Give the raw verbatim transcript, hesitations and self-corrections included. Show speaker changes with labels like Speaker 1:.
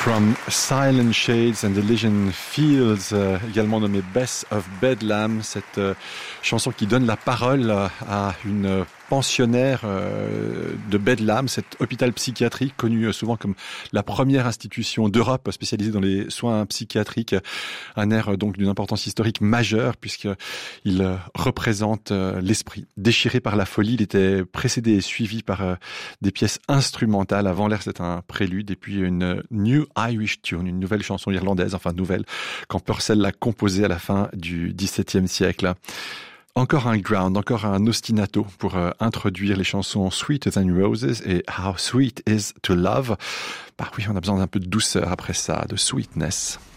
Speaker 1: From Silent Shades and Elysian Fields, euh, également nommé Bess of Bedlam, cette euh, chanson qui donne la parole à une pensionnaire euh, de Bedlam, cet hôpital psychiatrique connu souvent comme la première institution d'Europe spécialisée dans les soins psychiatriques, un air donc d'une importance historique majeure puisqu'il euh, représente euh, l'esprit déchiré par la folie. Il était précédé et suivi par euh, des pièces instrumentales. Avant l'air, c'est un prélude et puis une New Irish Tune, une nouvelle chanson irlandaise, enfin nouvelle, quand Purcell l'a composée à la fin du dix-septième siècle. Encore un ground, encore un ostinato pour euh, introduire les chansons Sweeter Than Roses et How Sweet Is to Love. Bah oui, on a besoin d'un peu de douceur après ça, de sweetness.